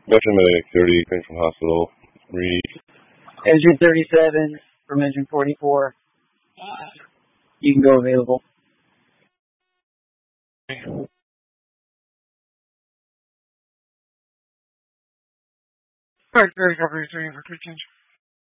Veteran Medic 30, coming from hospital. Read. Engine 37 from engine 44. You can go available. Alright, very copy, for change.